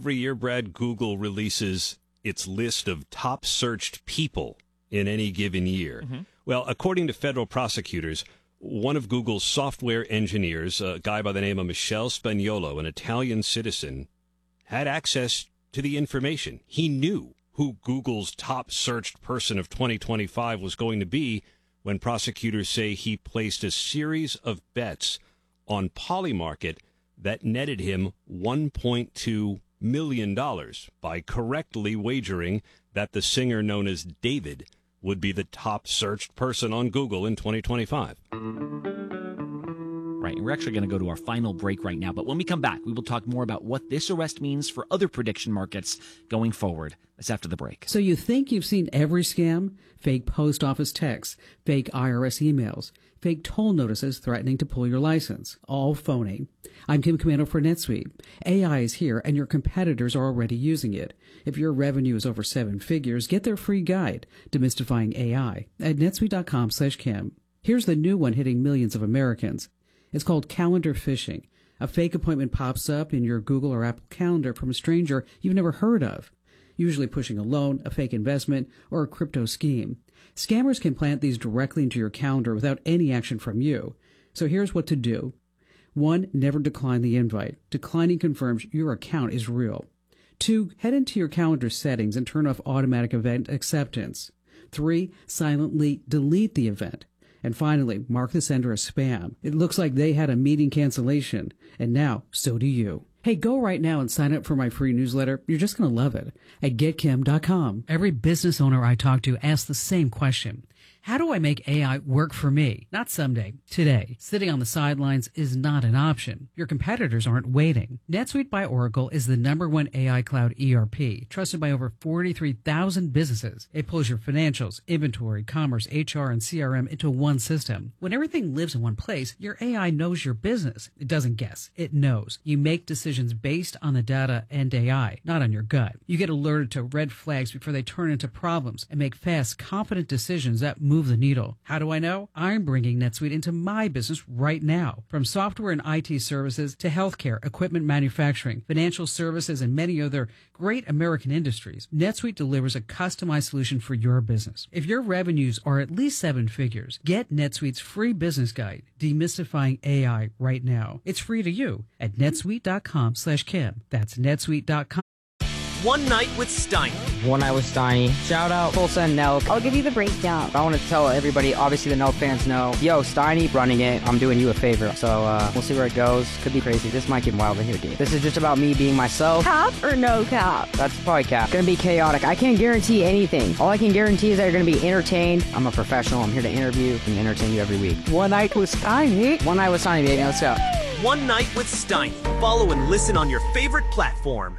every year, Brad, Google releases its list of top searched people in any given year. Mm-hmm. Well, according to federal prosecutors, one of Google's software engineers, a guy by the name of Michele Spagnolo, an Italian citizen, had access to the information. He knew who Google's top searched person of 2025 was going to be when prosecutors say he placed a series of bets on Polymarket that netted him $1.2 million by correctly wagering that the singer known as David would be the top searched person on Google in 2025. Right, and we're actually going to go to our final break right now. But when we come back, we will talk more about what this arrest means for other prediction markets going forward. That's after the break. So you think you've seen every scam? Fake post office texts, fake IRS emails, fake toll notices threatening to pull your license. All phony. I'm Kim Commando for NetSuite. AI is here, and your competitors are already using it. If your revenue is over 7 figures, get their free guide, Demystifying AI, at netsuite.com/Kim. Here's the new one hitting millions of Americans. It's called calendar phishing. A fake appointment pops up in your Google or Apple Calendar from a stranger you've never heard of, usually pushing a loan, a fake investment, or a crypto scheme. Scammers can plant these directly into your calendar without any action from you. So here's what to do. 1. Never decline the invite. Declining confirms your account is real. 2. Head into your calendar settings and turn off automatic event acceptance. 3. Silently delete the event. And finally, mark the sender as spam. It looks like they had a meeting cancellation, and now so do you. Hey, go right now and sign up for my free newsletter. You're just going to love it at getkim.com. Every business owner I talk to asks the same question. How do I make AI work for me? Not someday, today. Sitting on the sidelines is not an option. Your competitors aren't waiting. NetSuite by Oracle is the #1 AI cloud ERP, trusted by over 43,000 businesses. It pulls your financials, inventory, commerce, HR, and CRM into one system. When everything lives in one place, your AI knows your business. It doesn't guess. It knows. You make decisions based on the data and AI, not on your gut. You get alerted to red flags before they turn into problems and make fast, confident decisions that move the needle. How do I know? I'm bringing NetSuite into my business right now. From software and IT services to healthcare, equipment manufacturing, financial services, and many other great American industries, NetSuite delivers a customized solution for your business. If your revenues are at least 7 figures, get NetSuite's free business guide, Demystifying AI, right now. It's free to you at netsuite.com/Kim. That's netsuite.com. One Night with Steiny. One Night with Steiny. Shout out Full Send Nelk. I'll give you the breakdown. I want to tell everybody, obviously the Nelk fans know, yo, Steiny running it. I'm doing you a favor. So we'll see where it goes. Could be crazy. This might get wild in here, dude. This is just about me being myself. Cap or no cap? That's probably cap. Gonna be chaotic. I can't guarantee anything. All I can guarantee is that you're gonna be entertained. I'm a professional. I'm here to interview and entertain you every week. One Night with Steiny. One Night with Steiny, baby. Let's go. One Night with Steiny. Follow and listen on your favorite platform.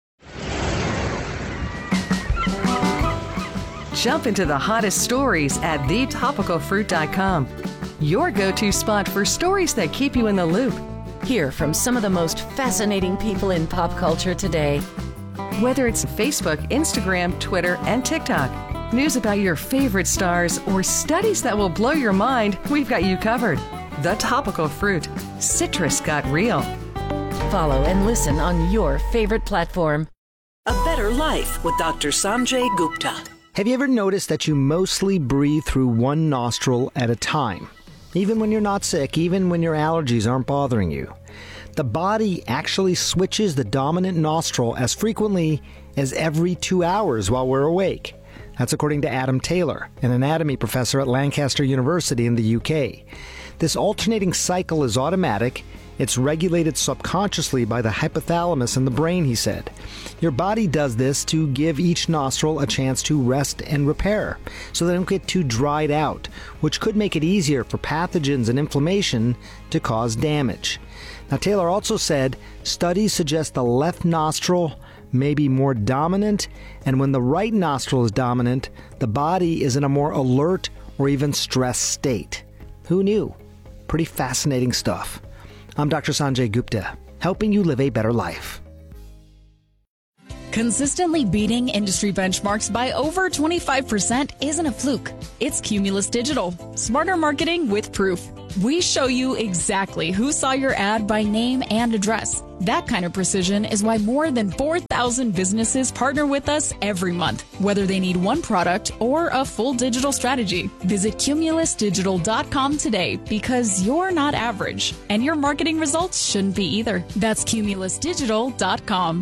Jump into the hottest stories at thetopicalfruit.com. Your go-to spot for stories that keep you in the loop. Hear from some of the most fascinating people in pop culture today. Whether it's Facebook, Instagram, Twitter, and TikTok, news about your favorite stars, or studies that will blow your mind, we've got you covered. The Topical Fruit. Citrus got real. Follow and listen on your favorite platform. A Better Life with Dr. Sanjay Gupta. Have you ever noticed that you mostly breathe through one nostril at a time? Even when you're not sick, even when your allergies aren't bothering you. The body actually switches the dominant nostril as frequently as every 2 hours while we're awake. That's according to Adam Taylor, an anatomy professor at Lancaster University in the UK. This alternating cycle is automatic. It's regulated subconsciously by the hypothalamus in the brain, he said. Your body does this to give each nostril a chance to rest and repair, so they don't get too dried out, which could make it easier for pathogens and inflammation to cause damage. Now, Taylor also said studies suggest the left nostril may be more dominant, and when the right nostril is dominant, the body is in a more alert or even stressed state. Who knew? Pretty fascinating stuff. I'm Dr. Sanjay Gupta, helping you live a better life. Consistently beating industry benchmarks by over 25% isn't a fluke. It's Cumulus Digital. Smarter marketing with proof. We show you exactly who saw your ad by name and address. That kind of precision is why more than 4,000 businesses partner with us every month, whether they need one product or a full digital strategy. Visit CumulusDigital.com today because you're not average, and your marketing results shouldn't be either. That's CumulusDigital.com.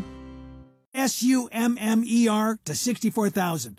SUMMER to 64,000.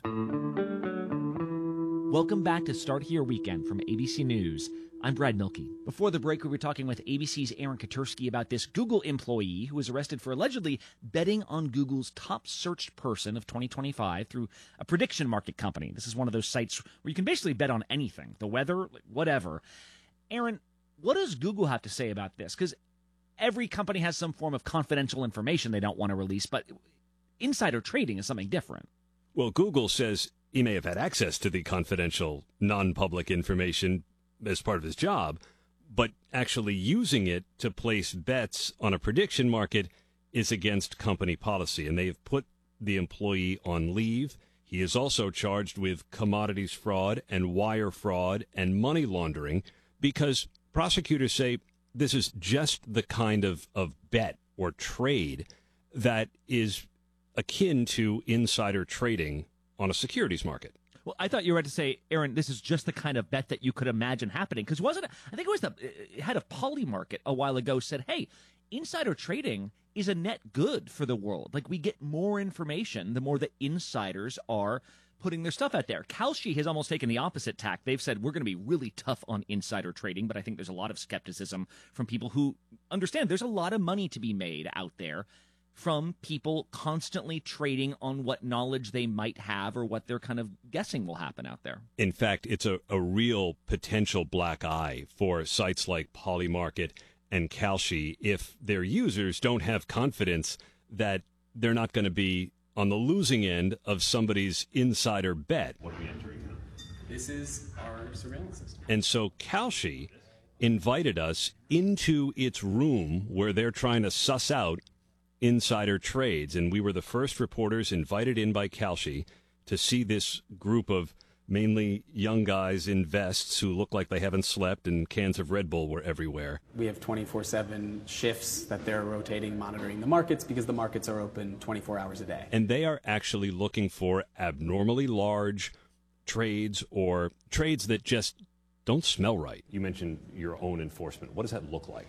Welcome back to Start Here Weekend from ABC News. I'm Brad Milkey. Before the break, we were talking with ABC's Aaron Katersky about this Google employee who was arrested for allegedly betting on Google's top searched person of 2025 through a prediction market company. This is one of those sites where you can basically bet on anything, the weather, whatever. Aaron, what does Google have to say about this? Because every company has some form of confidential information they don't want to release, but insider trading is something different. Well, Google says he may have had access to the confidential, non-public information as part of his job, but actually using it to place bets on a prediction market is against company policy, and they have put the employee on leave. He is also charged with commodities fraud and wire fraud and money laundering because prosecutors say this is just the kind of bet or trade that is akin to insider trading on a securities market. Well, I thought you were about to say, Aaron, this is just the kind of bet that you could imagine happening. Because I think it was the head of Polymarket a while ago said, hey, insider trading is a net good for the world. Like, we get more information the more that insiders are putting their stuff out there. Kalshi has almost taken the opposite tack. They've said, we're going to be really tough on insider trading, but I think there's a lot of skepticism from people who understand there's a lot of money to be made out there from people constantly trading on what knowledge they might have or what they're kind of guessing will happen out there. In fact, it's a real potential black eye for sites like Polymarket and Kalshi if their users don't have confidence that they're not going to be on the losing end of somebody's insider bet. What are we entering now? This is our surveillance system. And so Kalshi invited us into its room where they're trying to suss out insider trades, and we were the first reporters invited in by Kalshi to see this group of mainly young guys in vests who look like they haven't slept, and cans of Red Bull were everywhere. We have 24/7 shifts that they're rotating, monitoring the markets because the markets are open 24 hours a day. And they are actually looking for abnormally large trades or trades that just don't smell right. You mentioned your own enforcement. What does that look like?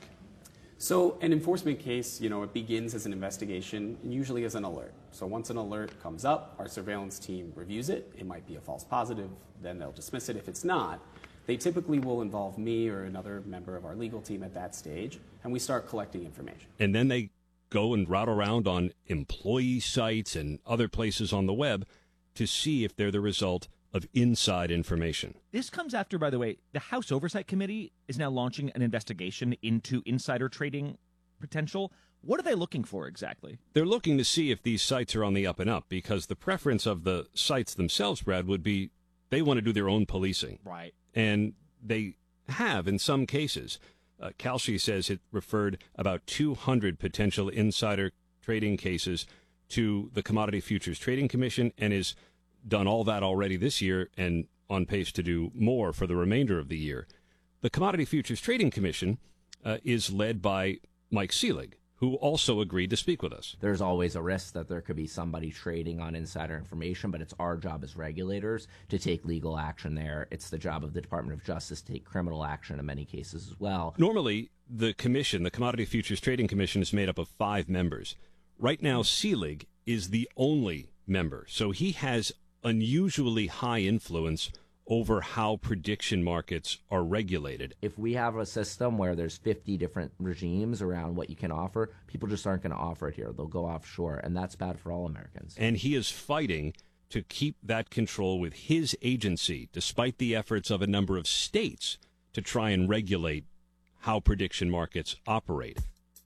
So an enforcement case, it begins as an investigation and usually as an alert. So once an alert comes up, our surveillance team reviews it. It might be a false positive, then they'll dismiss it. If it's not, they typically will involve me or another member of our legal team at that stage, and we start collecting information. And then they go and route around on employee sites and other places on the web to see if they're the result of inside information. This comes after, by the way, the House Oversight Committee is now launching an investigation into insider trading potential. What are they looking for exactly? They're looking to see if these sites are on the up and up, because the preference of the sites themselves, Brad, would be they want to do their own policing. Right. And they have in some cases. Kalshi says it referred about 200 potential insider trading cases to the Commodity Futures Trading Commission and is done all that already this year and on pace to do more for the remainder of the year. The Commodity Futures Trading Commission is led by Mike Seelig, who also agreed to speak with us. There's always a risk that there could be somebody trading on insider information, but it's our job as regulators to take legal action there. It's the job of the Department of Justice to take criminal action in many cases as well. Normally, the commission, the Commodity Futures Trading Commission, is made up of 5 members. Right now, Seelig is the only member, so he has unusually high influence over how prediction markets are regulated. If we have a system where there's 50 different regimes around what you can offer, people just aren't going to offer it here. They'll go offshore, and that's bad for all Americans. And he is fighting to keep that control with his agency, despite the efforts of a number of states to try and regulate how prediction markets operate.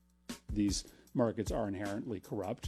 These markets are inherently corrupt.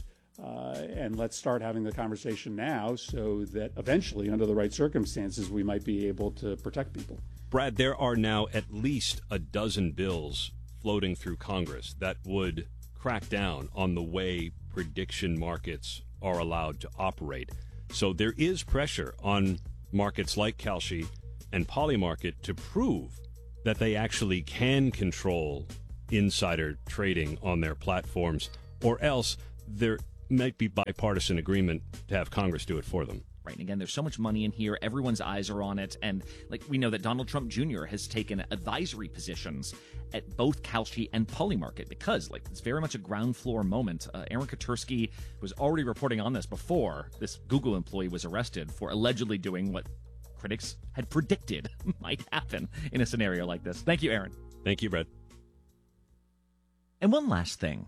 And let's start having the conversation now so that eventually, under the right circumstances, we might be able to protect people. Brad, there are now at least a dozen bills floating through Congress that would crack down on the way prediction markets are allowed to operate. So there is pressure on markets like Kalshi and Polymarket to prove that they actually can control insider trading on their platforms, or else there might be bipartisan agreement to have Congress do it for them. Right. And again, there's so much money in here. Everyone's eyes are on it. And we know that Donald Trump Jr. has taken advisory positions at both Kalshi and Polymarket because it's very much a ground floor moment. Aaron Katersky was already reporting on this before this Google employee was arrested for allegedly doing what critics had predicted might happen in a scenario like this. Thank you, Aaron. Thank you, Brett. And one last thing.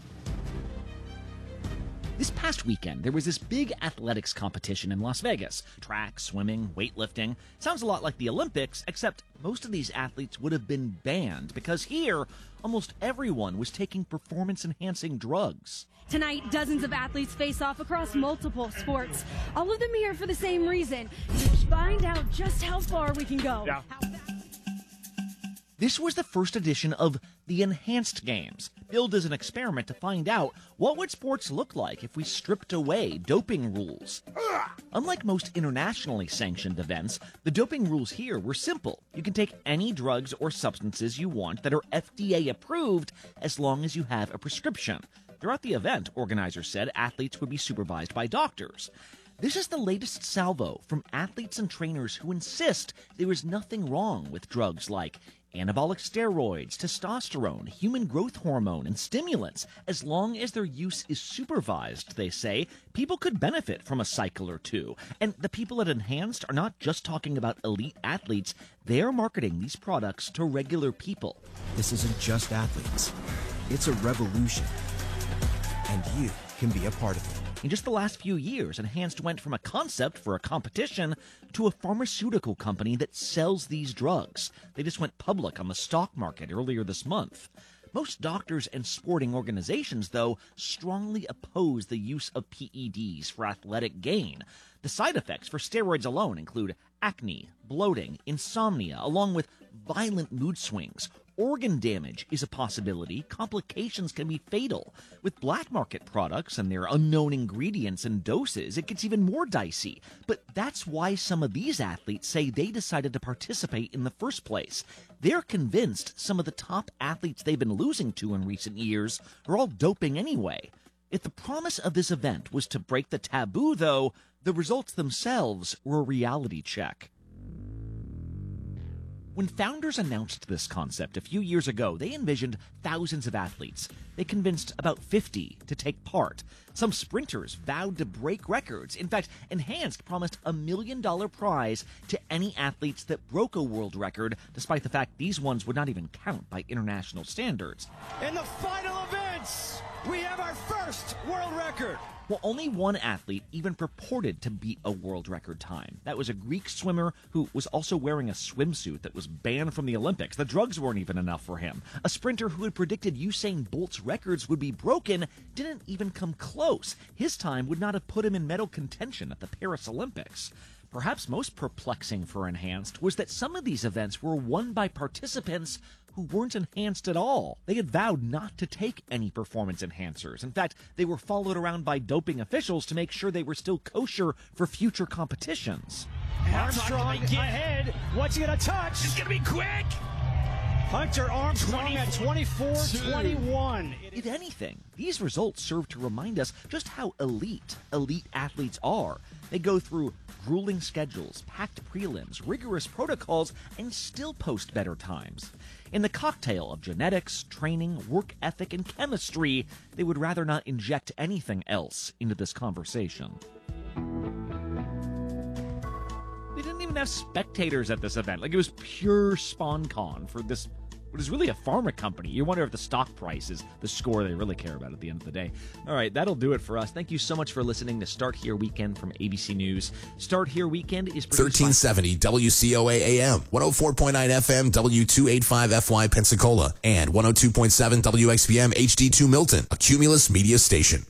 This past weekend, there was this big athletics competition in Las Vegas. Track, swimming, weightlifting. Sounds a lot like the Olympics, except most of these athletes would have been banned because here, almost everyone was taking performance-enhancing drugs. Tonight, dozens of athletes face off across multiple sports. All of them here for the same reason, to find out just how far we can go. Yeah. This was the first edition of the Enhanced Games, billed as an experiment to find out what would sports look like if we stripped away doping rules. Unlike most internationally sanctioned events, the doping rules here were simple. You can take any drugs or substances you want that are FDA approved as long as you have a prescription. Throughout the event, organizers said athletes would be supervised by doctors. This is the latest salvo from athletes and trainers who insist there is nothing wrong with drugs like anabolic steroids, testosterone, human growth hormone, and stimulants. As long as their use is supervised, they say, people could benefit from a cycle or two. And the people at Enhanced are not just talking about elite athletes, they're marketing these products to regular people. This isn't just athletes. It's a revolution. And you can be a part of it. In just the last few years, Enhanced went from a concept for a competition to a pharmaceutical company that sells these drugs. They just went public on the stock market earlier this month. Most doctors and sporting organizations, though, strongly oppose the use of PEDs for athletic gain. The side effects for steroids alone include acne, bloating, insomnia, along with violent mood swings. Organ damage is a possibility. Complications can be fatal. With black market products and their unknown ingredients and doses, it gets even more dicey. But that's why some of these athletes say they decided to participate in the first place. They're convinced some of the top athletes they've been losing to in recent years are all doping anyway. If the promise of this event was to break the taboo, though, the results themselves were a reality check. When founders announced this concept a few years ago, they envisioned thousands of athletes. They convinced about 50 to take part. Some sprinters vowed to break records. In fact, Enhanced promised $1 million prize to any athletes that broke a world record, despite the fact these ones would not even count by international standards. In the final events, we have our first world record. Well, only one athlete even purported to beat a world record time. That was a Greek swimmer who was also wearing a swimsuit that was banned from the Olympics. The drugs weren't even enough for him. A sprinter who had predicted Usain Bolt's records would be broken didn't even come close. His time would not have put him in medal contention at the Paris Olympics. Perhaps most perplexing for Enhanced was that some of these events were won by participants who weren't enhanced at all. They had vowed not to take any performance enhancers. In fact, they were followed around by doping officials to make sure they were still kosher for future competitions. Armstrong ahead. What's he going to touch? It's going to be quick. Hunter Armstrong at 24-21. If anything, these results serve to remind us just how elite athletes are. They go through grueling schedules, packed prelims, rigorous protocols, and still post better times. In the cocktail of genetics, training, work ethic, and chemistry, they would rather not inject anything else into this conversation. They didn't even have spectators at this event. It was pure SpawnCon for this, what is really a pharma company. You wonder if the stock price is the score they really care about at the end of the day. All right, that'll do it for us. Thank you so much for listening to Start Here Weekend from ABC News. Start Here Weekend is produced 1370 WCOA AM, 104.9 FM, W285 FY Pensacola, and 102.7 WXVM HD2 Milton, a Cumulus media station.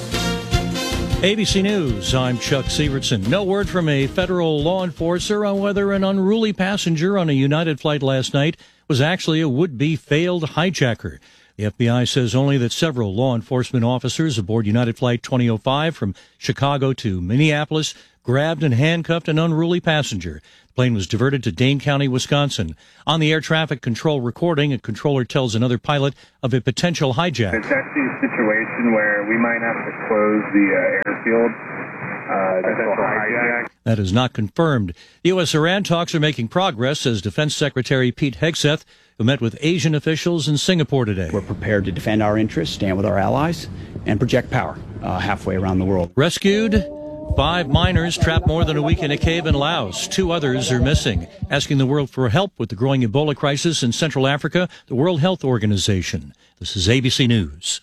ABC News, I'm Chuck Severson. No word from a federal law enforcer on whether an unruly passenger on a United flight last night was actually a would-be failed hijacker. The FBI says only that several law enforcement officers aboard United Flight 2005 from Chicago to Minneapolis grabbed and handcuffed an unruly passenger. The plane was diverted to Dane County, Wisconsin. On the air traffic control recording, a controller tells another pilot of a potential hijack. It's actually a situation where we might have to close the airfield. That is not confirmed. U.S.-Iran talks are making progress, says Defense Secretary Pete Hegseth, who met with Asian officials in Singapore today. We're prepared to defend our interests, stand with our allies, and project power halfway around the world. Rescued 5 miners trapped more than a week in a cave in Laos. 2 others are missing. Asking the world for help with the growing Ebola crisis in Central Africa, the World Health Organization. This is ABC News.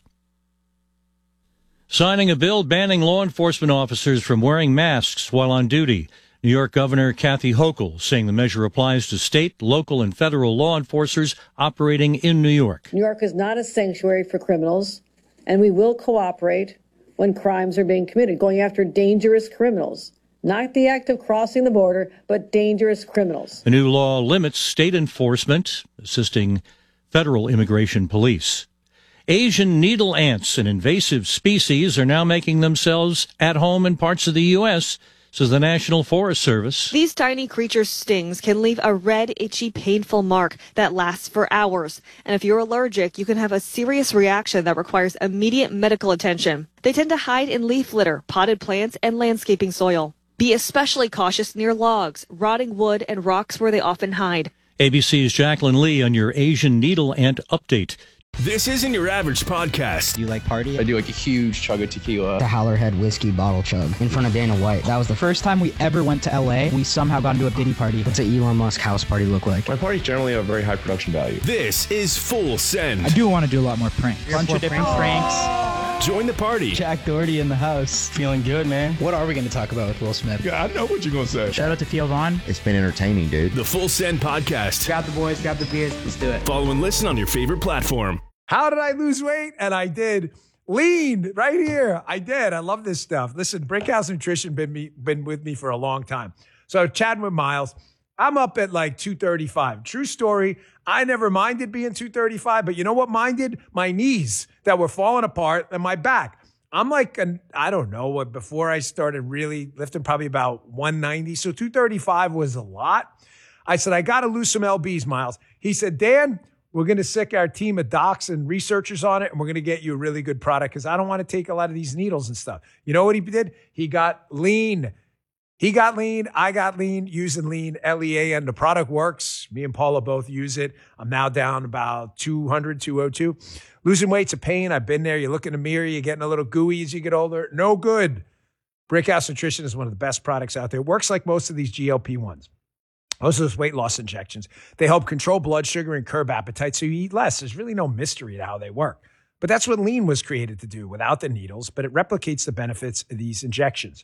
Signing a bill banning law enforcement officers from wearing masks while on duty. New York Governor Kathy Hochul saying the measure applies to state, local, and federal law enforcers operating in New York. New York is not a sanctuary for criminals, and we will cooperate when crimes are being committed, going after dangerous criminals. Not the act of crossing the border, but dangerous criminals. The new law limits state enforcement, assisting federal immigration police. Asian needle ants, an invasive species, are now making themselves at home in parts of the U.S., says the National Forest Service. These tiny creatures' stings can leave a red, itchy, painful mark that lasts for hours. And if you're allergic, you can have a serious reaction that requires immediate medical attention. They tend to hide in leaf litter, potted plants, and landscaping soil. Be especially cautious near logs, rotting wood, and rocks where they often hide. ABC's Jacqueline Lee on your Asian needle ant update. This isn't your average podcast. Do you like party? I do like a huge chug of tequila. The Howlerhead whiskey bottle chug in front of Dana White. That was the first time we ever went to LA. We somehow got into a Diddy party. What's an Elon Musk house party look like? My parties generally have very high production value. This is Full Send. I do want to do a lot more pranks. A bunch of different pranks. Join the party. Jack Doherty in the house. Feeling good, man. What are we going to talk about with Will Smith? Yeah, I know what you're going to say. Shout out to Theo Vaughn. It's been entertaining, dude. The Full Send podcast. Grab the boys, grab the beers. Let's do it. Follow and listen on your favorite platform. How did I lose weight? And I did. Lean right here. I did. I love this stuff. Listen, Brickhouse Nutrition been with me for a long time. So chatting with Miles, I'm up at like 235. True story. I never minded being 235, but you know what minded? My knees that were falling apart and my back. I'm like, I don't know what, before I started really lifting, probably about 190. So 235 was a lot. I said, I got to lose some LBs, Miles. He said, Dan, we're going to sick our team of docs and researchers on it, and we're going to get you a really good product because I don't want to take a lot of these needles and stuff. You know what he did? He got lean. He got lean. I got lean using lean, Lean. The product works. Me and Paula both use it. I'm now down about 200, 202. Losing weight's a pain. I've been there. You look in the mirror, you're getting a little gooey as you get older. No good. Brickhouse Nutrition is one of the best products out there. It works like most of these GLP-1s. Most of those weight loss injections, they help control blood sugar and curb appetite so you eat less. There's really no mystery to how they work. But that's what lean was created to do without the needles, but it replicates the benefits of these injections.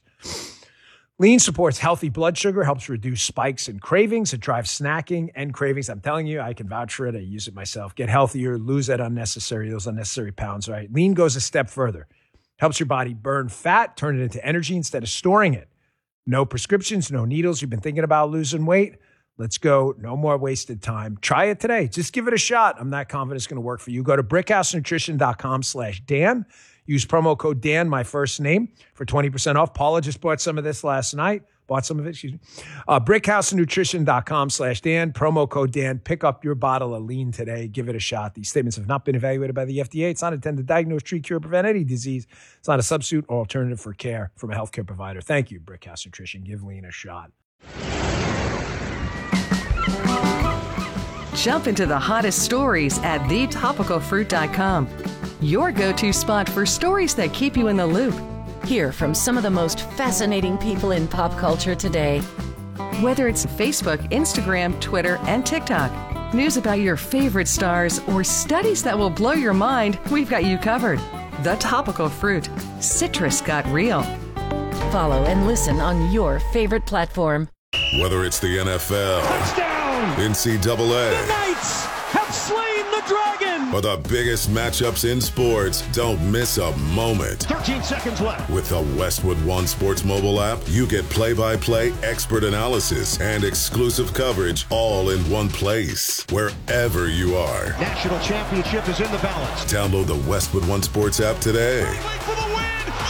Lean supports healthy blood sugar, helps reduce spikes and cravings. It drives snacking and cravings. I'm telling you, I can vouch for it. I use it myself. Get healthier, lose those unnecessary pounds, right? Lean goes a step further. Helps your body burn fat, turn it into energy instead of storing it. No prescriptions, no needles. You've been thinking about losing weight? Let's go. No more wasted time. Try it today. Just give it a shot. I'm not confident it's going to work for you. Go to brickhousenutrition.com/Dan. Use promo code Dan, my first name, for 20% off. Paula just bought some of this last night. brickhousenutrition.com/Dan. Promo code Dan. Pick up your bottle of lean today. Give it a shot. These statements have not been evaluated by the FDA. It's not intended to diagnose, treat, cure, prevent any disease. It's not a substitute or alternative for care from a healthcare provider. Thank you, Brickhouse Nutrition. Give lean a shot. Jump into the hottest stories at thetopicalfruit.com. Your go-to spot for stories that keep you in the loop. Hear from some of the most fascinating people in pop culture today. Whether it's Facebook, Instagram, Twitter, and TikTok, news about your favorite stars, or studies that will blow your mind, we've got you covered. The Topical Fruit. Citrus got real. Follow and listen on your favorite platform. Whether it's the NFL, touchdown, NCAA, the Knights have slain the dragon, For the biggest matchups in sports, don't miss a moment. 13 seconds left. With the Westwood One Sports mobile app, you get play-by-play expert analysis and exclusive coverage all in one place, wherever you are. National championship is in the balance. Download the Westwood One Sports app today. For the win!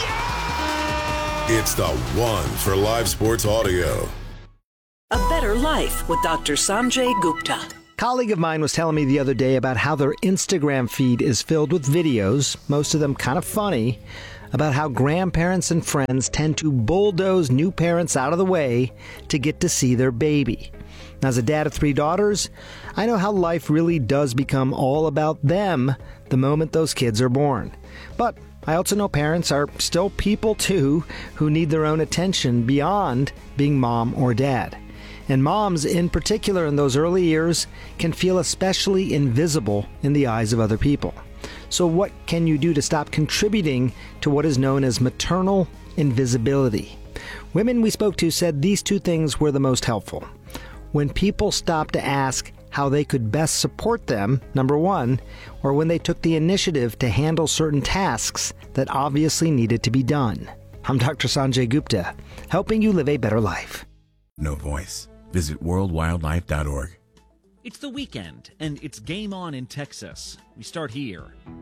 It's the one for live sports audio. A Better Life with Dr. Sanjay Gupta. A colleague of mine was telling me the other day about how their Instagram feed is filled with videos, most of them kind of funny, about how grandparents and friends tend to bulldoze new parents out of the way to get to see their baby. Now, as a dad of 3 daughters, I know how life really does become all about them the moment those kids are born. But I also know parents are still people too who need their own attention beyond being mom or dad. And moms, in particular in those early years, can feel especially invisible in the eyes of other people. So what can you do to stop contributing to what is known as maternal invisibility? Women we spoke to said these 2 things were the most helpful. When people stopped to ask how they could best support them, number 1, or when they took the initiative to handle certain tasks that obviously needed to be done. I'm Dr. Sanjay Gupta, helping you live a better life. No voice. Visit worldwildlife.org. It's the weekend, and it's game on in Texas. We start here.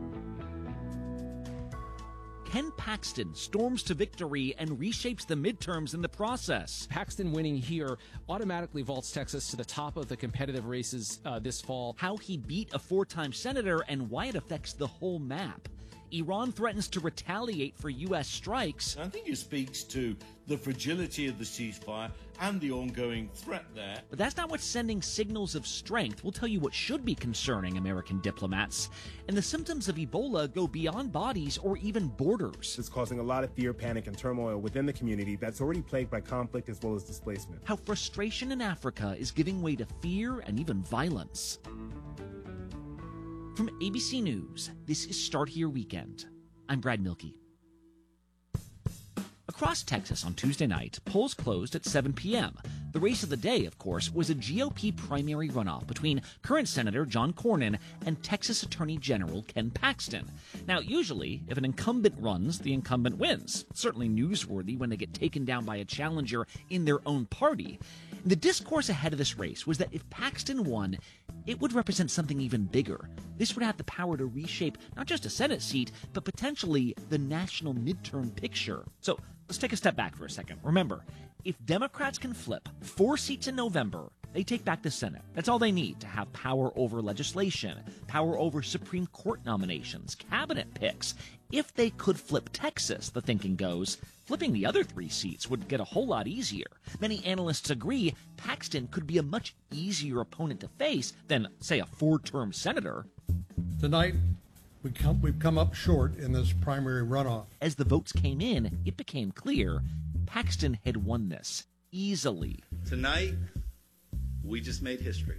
Ken Paxton storms to victory and reshapes the midterms in the process. Paxton winning here automatically vaults Texas to the top of the competitive races this fall. How he beat a 4-time senator and why it affects the whole map. Iran threatens to retaliate for U.S. strikes. I think it speaks to the fragility of the ceasefire and the ongoing threat there. But that's not what's sending signals of strength. We'll tell you what should be concerning American diplomats. And the symptoms of Ebola go beyond bodies or even borders. It's causing a lot of fear, panic, and turmoil within the community that's already plagued by conflict as well as displacement. How frustration in Africa is giving way to fear and even violence. From ABC News, this is Start Here Weekend. I'm Brad Milkey. Across Texas on Tuesday night, polls closed at 7 p.m. The race of the day, of course, was a GOP primary runoff between current Senator John Cornyn and Texas Attorney General Ken Paxton. Now, usually, if an incumbent runs, the incumbent wins. It's certainly newsworthy when they get taken down by a challenger in their own party. The discourse ahead of this race was that if Paxton won, it would represent something even bigger. This would have the power to reshape not just a Senate seat, but potentially the national midterm picture. So let's take a step back for a second. Remember, if Democrats can flip 4 seats in November, they take back the Senate. That's all they need to have power over legislation, power over Supreme Court nominations, cabinet picks. If they could flip Texas, the thinking goes, flipping the other 3 seats would get a whole lot easier. Many analysts agree Paxton could be a much easier opponent to face than, say, a 4-term senator. Tonight, we've come up short in this primary runoff. As the votes came in, it became clear Paxton had won this easily. Tonight, we just made history.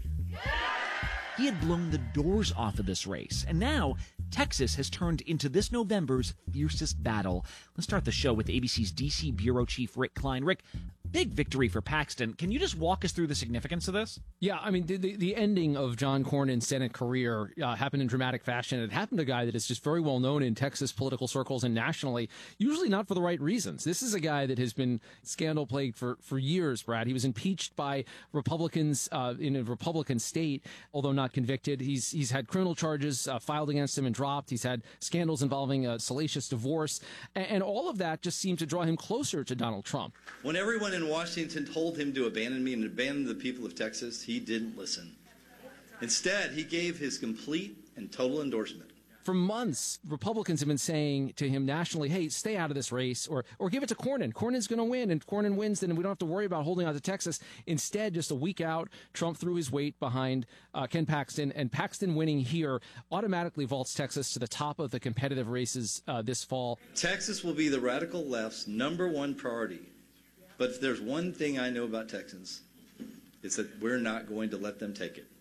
He had blown the doors off of this race, and now Texas has turned into this November's fiercest battle. Let's start the show with ABC's D.C. Bureau Chief Rick Klein. Rick, big victory for Paxton. Can you just walk us through the significance of this? Yeah, I mean, the ending of John Cornyn's Senate career happened in dramatic fashion. It happened to a guy that is just very well known in Texas political circles and nationally, usually not for the right reasons. This is a guy that has been scandal-plagued for years, Brad. He was impeached by Republicans in a Republican state, although not convicted. He's had criminal charges filed against him and dropped. He's had scandals involving a salacious divorce, and all of that just seemed to draw him closer to Donald Trump. When everyone in Washington told him to abandon me and abandon the people of Texas, he didn't listen. Instead, he gave his complete and total endorsement. For months, Republicans have been saying to him nationally, hey, stay out of this race or give it to Cornyn. Cornyn's going to win, and Cornyn wins, then we don't have to worry about holding on to Texas. Instead, just a week out, Trump threw his weight behind Ken Paxton, and Paxton winning here automatically vaults Texas to the top of the competitive races this fall. Texas will be the radical left's #1 priority. But if there's one thing I know about Texans, it's that we're not going to let them take it.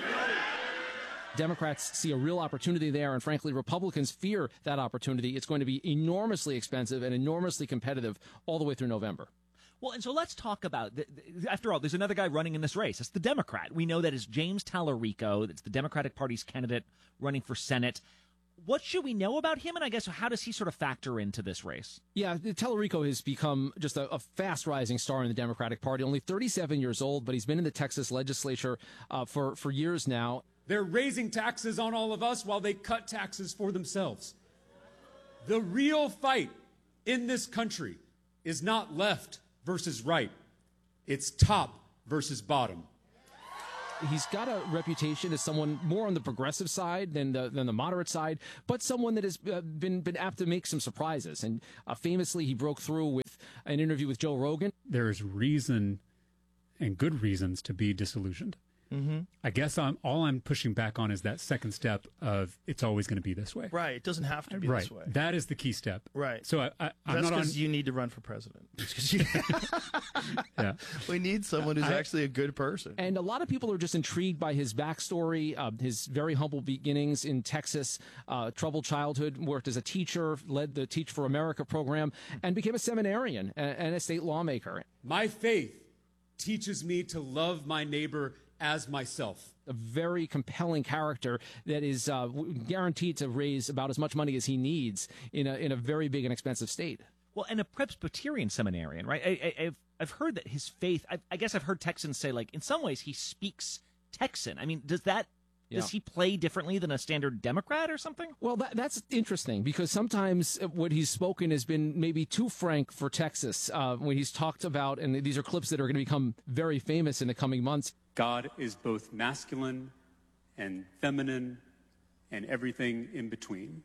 Democrats see a real opportunity there, and frankly, Republicans fear that opportunity. It's going to be enormously expensive and enormously competitive all the way through November. Well, and so let's talk about, after all, there's another guy running in this race. It's the Democrat. We know that is James Tallarico. That's the Democratic Party's candidate running for Senate. What should we know about him, and I guess how does he sort of factor into this race? Yeah, Tallarico has become just a fast-rising star in the Democratic Party. Only 37 years old, but he's been in the Texas legislature for years now. They're raising taxes on all of us while they cut taxes for themselves. The real fight in this country is not left versus right. It's top versus bottom. He's got a reputation as someone more on the progressive side than the moderate side, but someone that has been apt to make some surprises. And famously, he broke through with an interview with Joe Rogan. There is reason and good reasons to be disillusioned. Mm-hmm. I guess all I'm pushing back on is that second step of it's always going to be this way. Right. It doesn't have to be right. this way. That is the key step. Right. So that's I'm not because on... you need to run for president. Yeah. We need someone who's actually a good person. And a lot of people are just intrigued by his backstory, his very humble beginnings in Texas, troubled childhood, worked as a teacher, led the Teach for America program, and became a seminarian and a state lawmaker. My faith teaches me to love my neighbor as myself. A very compelling character that is guaranteed to raise about as much money as he needs in a very big and expensive state. Well, and a Presbyterian seminarian, right? I've heard that his faith, I guess I've heard Texans say, like, in some ways he speaks Texan. I mean, does he play differently than a standard Democrat or something? Well, that's interesting because sometimes what he's spoken has been maybe too frank for Texas when he's talked about, and these are clips that are going to become very famous in the coming months. God is both masculine and feminine and everything in between.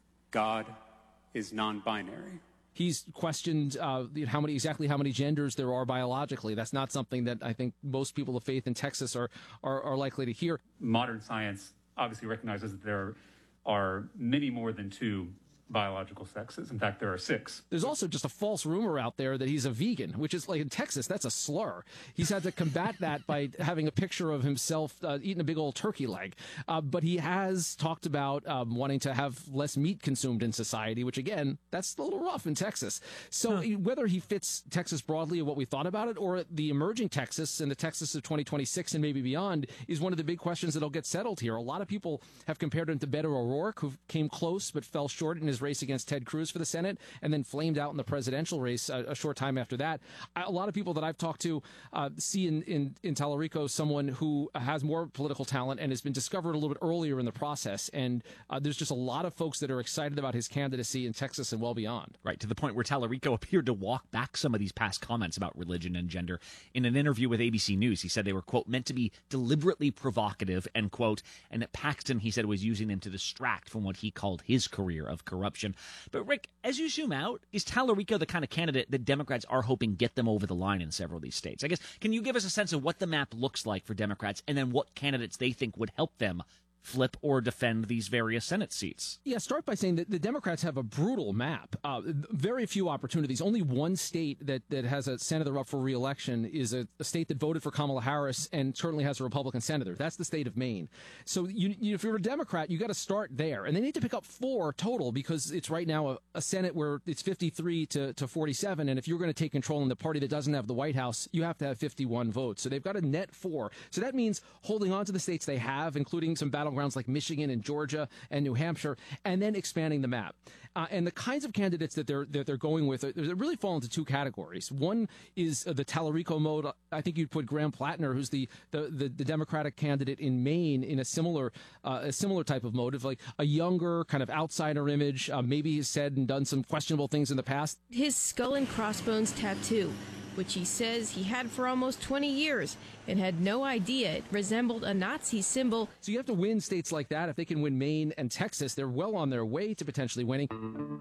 God is non-binary. He's questioned how many genders there are biologically. That's not something that I think most people of faith in Texas are likely to hear. Modern science obviously recognizes that there are many more than two biological sexes. In fact, there are 6. There's also just a false rumor out there that he's a vegan, which is, like, in Texas, that's a slur. He's had to combat that by having a picture of himself eating a big old turkey leg. But he has talked about wanting to have less meat consumed in society, which, again, that's a little rough in Texas. So whether he fits Texas broadly or what we thought about it, or the emerging Texas and the Texas of 2026 and maybe beyond, is one of the big questions that'll get settled here. A lot of people have compared him to Beto O'Rourke, who came close but fell short in his race against Ted Cruz for the Senate and then flamed out in the presidential race a short time after that. A lot of people that I've talked to see in Tallarico someone who has more political talent and has been discovered a little bit earlier in the process. And there's just a lot of folks that are excited about his candidacy in Texas and well beyond. Right, to the point where Tallarico appeared to walk back some of these past comments about religion and gender. In an interview with ABC News, he said they were, quote, meant to be deliberately provocative, end quote, and that Paxton, he said, was using them to distract from what he called his career of corruption. But, Rick, as you zoom out, is Tallarico the kind of candidate that Democrats are hoping get them over the line in several of these states? I guess, can you give us a sense of what the map looks like for Democrats and then what candidates they think would help them flip or defend these various Senate seats? Yeah, start by saying that the Democrats have a brutal map. Very few opportunities. Only one state that has a senator up for re-election is a state that voted for Kamala Harris and certainly has a Republican senator. That's the state of Maine. So if you're a Democrat, you got to start there. And they need to pick up 4 total because it's right now a Senate where it's 53 to 47. And if you're going to take control in the party that doesn't have the White House, you have to have 51 votes. So they've got a net 4. So that means holding on to the states they have, including some battlegrounds like Michigan and Georgia and New Hampshire, and then expanding the map. And the kinds of candidates that they're going with, they really fall into 2 categories. One is the Tallarico mode. I think you'd put Graham Plattner, who's the Democratic candidate in Maine, in a similar type of mode of like a younger kind of outsider image. Maybe he's said and done some questionable things in the past. His skull and crossbones tattoo, which he says he had for almost 20 years and had no idea it resembled a Nazi symbol. So you have to win states like that. If they can win Maine and Texas, they're well on their way to potentially winning.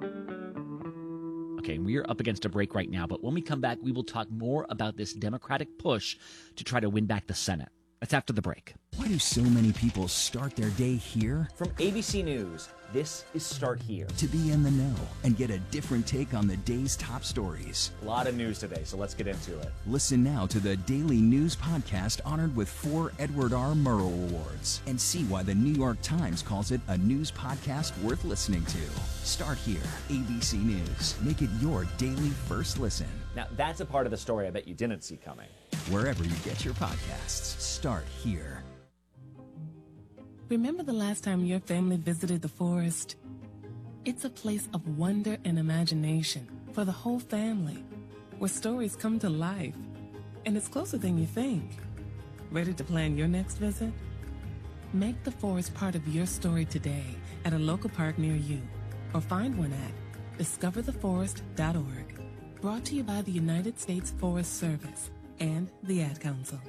Okay, and we are up against a break right now, but when we come back, we will talk more about this Democratic push to try to win back the Senate. That's after the break. Why do so many people start their day here? From ABC News, this is Start Here. To be in the know and get a different take on the day's top stories. A lot of news today, so let's get into it. Listen now to the Daily News Podcast honored with 4 Edward R. Murrow Awards and see why the New York Times calls it a news podcast worth listening to. Start Here, ABC News. Make it your daily first listen. Now, that's a part of the story I bet you didn't see coming. Wherever you get your podcasts, Start Here. Remember the last time your family visited the forest? It's a place of wonder and imagination for the whole family, where stories come to life. And it's closer than you think. Ready to plan your next visit? Make the forest part of your story today at a local park near you, or find one at discovertheforest.org. Brought to you by the United States Forest Service and the Ad Council.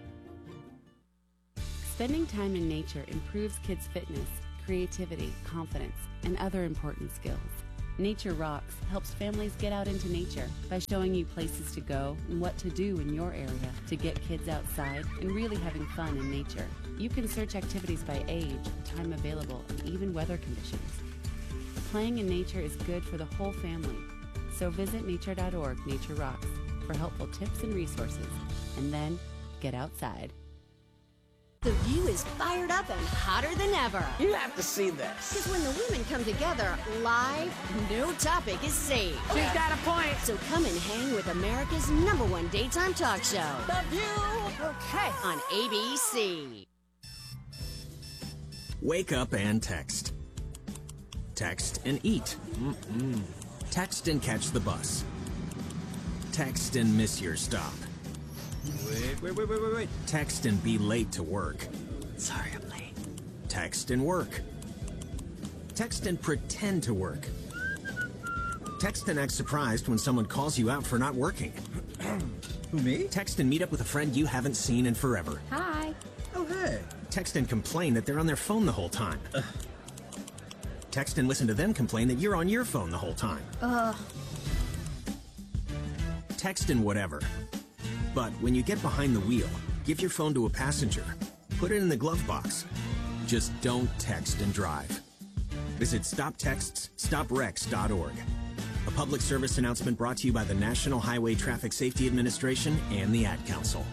Spending time in nature improves kids' fitness, creativity, confidence, and other important skills. Nature Rocks helps families get out into nature by showing you places to go and what to do in your area to get kids outside and really having fun in nature. You can search activities by age, time available, and even weather conditions. Playing in nature is good for the whole family. So visit nature.org, Nature Rocks, for helpful tips and resources. And then get outside. The View is fired up and hotter than ever. You have to see this. Because when the women come together live, no topic is safe. She's got a point. So come and hang with America's #1 daytime talk show. The View. Okay. On ABC. Wake up and text. Text and eat. Text and catch the bus. Text and miss your stop. Wait. Text and be late to work. Sorry, I'm late. Text and work. Text and pretend to work. Text and act surprised when someone calls you out for not working. Who, me? Text and meet up with a friend you haven't seen in forever. Hi. Oh, hey. Text and complain that they're on their phone the whole time. Text and listen to them complain that you're on your phone the whole time. Text and whatever. But when you get behind the wheel, give your phone to a passenger. Put it in the glove box. Just don't text and drive. Visit StopTextsStopWrecks.org. A public service announcement brought to you by the National Highway Traffic Safety Administration and the Ad Council.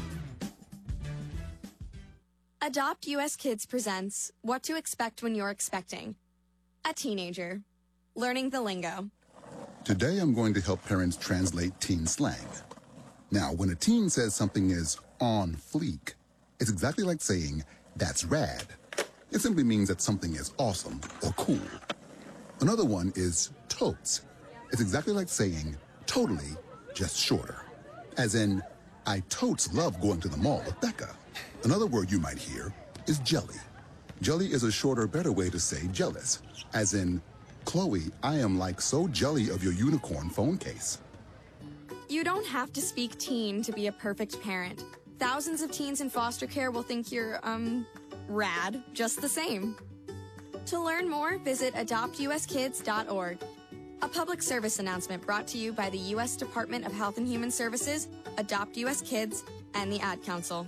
Adopt US Kids presents What to Expect When You're Expecting. A teenager. Learning the lingo. Today I'm going to help parents translate teen slang. Now, when a teen says something is on fleek, it's exactly like saying, that's rad. It simply means that something is awesome or cool. Another one is totes. It's exactly like saying, totally, just shorter. As in, I totes love going to the mall with Becca. Another word you might hear is jelly. Jelly is a shorter, better way to say jealous. As in, Chloe, I am like so jelly of your unicorn phone case. You don't have to speak teen to be a perfect parent. Thousands of teens in foster care will think you're, rad, just the same. To learn more, visit adoptuskids.org. A public service announcement brought to you by the U.S. Department of Health and Human Services, Adopt U.S. Kids, and the Ad Council.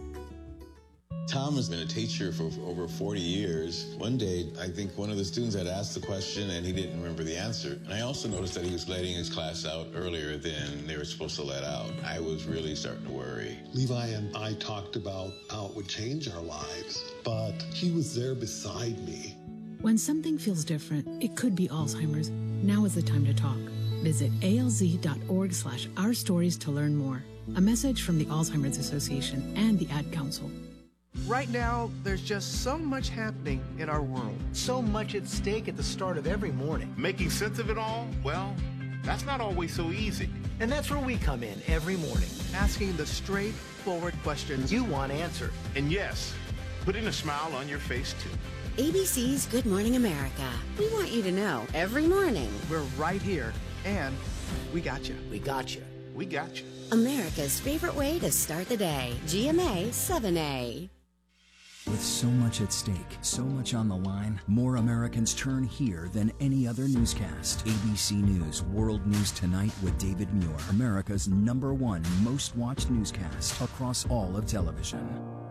Tom has been a teacher for over 40 years. One day, I think one of the students had asked the question and he didn't remember the answer. And I also noticed that he was letting his class out earlier than they were supposed to let out. I was really starting to worry. Levi and I talked about how it would change our lives, but he was there beside me. When something feels different, it could be Alzheimer's. Now is the time to talk. Visit alz.org/ourstories to learn more. A message from the Alzheimer's Association and the Ad Council. Right now, there's just so much happening in our world. So much at stake at the start of every morning. Making sense of it all, well, that's not always so easy. And that's where we come in every morning, asking the straightforward questions you want answered. And yes, putting a smile on your face, too. ABC's Good Morning America. We want you to know every morning. We're right here, and we got you. We got you. We got you. America's favorite way to start the day. GMA 7A. With so much at stake, so much on the line, more Americans turn here than any other newscast. ABC News World News Tonight with David Muir, America's #1 most watched newscast across all of television.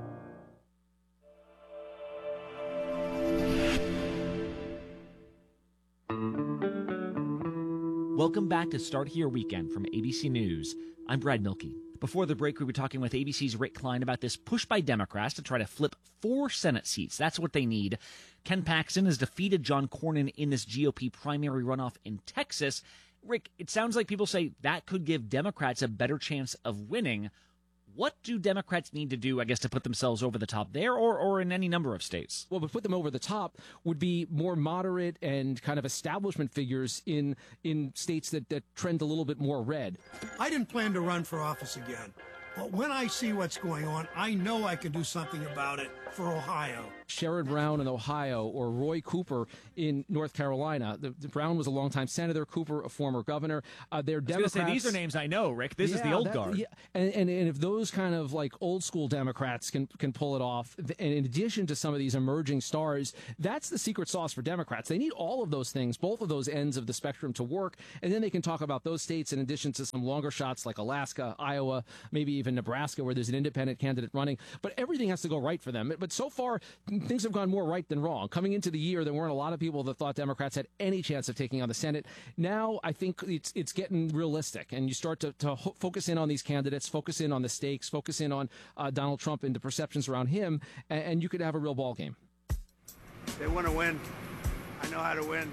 Welcome back to Start Here Weekend from ABC News. I'm Brad Milkey. Before the break, we were talking with ABC's Rick Klein about this push by Democrats to try to flip 4 Senate seats. That's what they need. Ken Paxton has defeated John Cornyn in this GOP primary runoff in Texas. Rick, it sounds like people say that could give Democrats a better chance of winning. What do Democrats need to do, I guess, to put themselves over the top there or in any number of states? Well, to put them over the top would be more moderate and kind of establishment figures in states that trend a little bit more red. I didn't plan to run for office again. But when I see what's going on, I know I can do something about it for Ohio. Sherrod Brown in Ohio or Roy Cooper in North Carolina. The Brown was a longtime senator, Cooper a former governor. They're Democrats. I was going to say, these are names I know, Rick. This is the old guard. Yeah. And if those kind of like old school Democrats can pull it off, and in addition to some of these emerging stars, that's the secret sauce for Democrats. They need all of those things, both of those ends of the spectrum to work, and then they can talk about those states in addition to some longer shots like Alaska, Iowa, maybe even Nebraska, where there's an independent candidate running. But everything has to go right for them. But so far, things have gone more right than wrong. Coming into the year, there weren't a lot of people that thought Democrats had any chance of taking on the Senate. Now, I think it's getting realistic, and you start to focus in on these candidates, focus in on the stakes, focus in on Donald Trump and the perceptions around him, and you could have a real ball game. They want to win. I know how to win.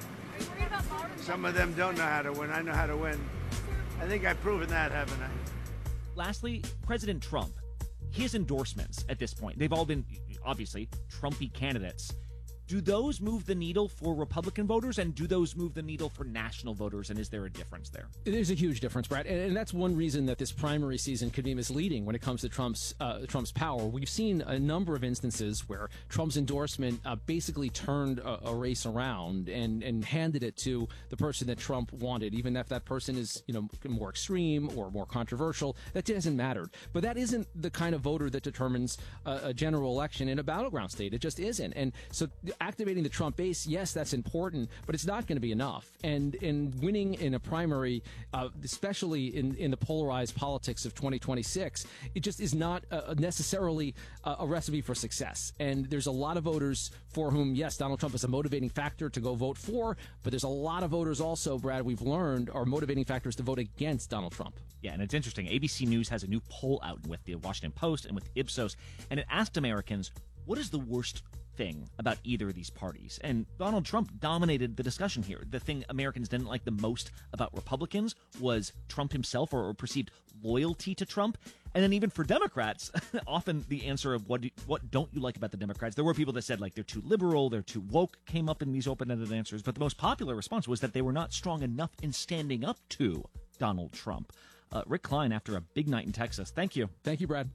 Some of them don't know how to win. I know how to win. I think I've proven that, haven't I? Lastly, President Trump. His endorsements at this point, they've all been, obviously, Trumpy candidates. Do those move the needle for Republican voters, and do those move the needle for national voters, and is there a difference there? There's a huge difference, Brad, and that's one reason that this primary season could be misleading when it comes to Trump's power. We've seen a number of instances where Trump's endorsement basically turned a race around and handed it to the person that Trump wanted, even if that person is more extreme or more controversial. That hasn't mattered. But that isn't the kind of voter that determines a general election in a battleground state. It just isn't. And so activating the Trump base, yes, that's important, but it's not going to be enough. And in winning in a primary, especially in the polarized politics of 2026, it just is not necessarily a recipe for success. And there's a lot of voters for whom, yes, Donald Trump is a motivating factor to go vote for, but there's a lot of voters also, Brad, we've learned, are motivating factors to vote against Donald Trump. Yeah, and it's interesting. ABC News has a new poll out with the Washington Post and with Ipsos, and it asked Americans, what is the worst thing about either of these parties? And Donald Trump dominated the discussion here. The thing Americans didn't like the most about Republicans was Trump himself, or perceived loyalty to Trump. And then even for Democrats, often the answer of what don't you like about the Democrats, there were people that said like they're too liberal, they're too woke, came up in these open-ended answers. But the most popular response was that they were not strong enough in standing up to Donald Trump. Rick Klein, after a big night in Texas. Thank you. Thank you, Brad.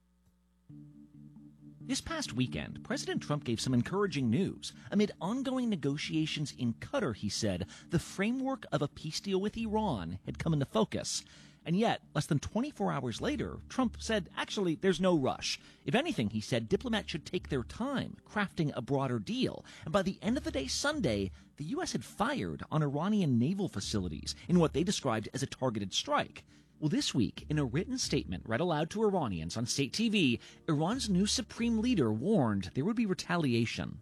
This past weekend, President Trump gave some encouraging news. Amid ongoing negotiations in Qatar, he said, the framework of a peace deal with Iran had come into focus. And yet, less than 24 hours later, Trump said, actually, there's no rush. If anything, he said, diplomats should take their time crafting a broader deal. And by the end of the day Sunday, the U.S. had fired on Iranian naval facilities in what they described as a targeted strike. Well, this week, in a written statement read aloud to Iranians on state TV, Iran's new supreme leader warned there would be retaliation.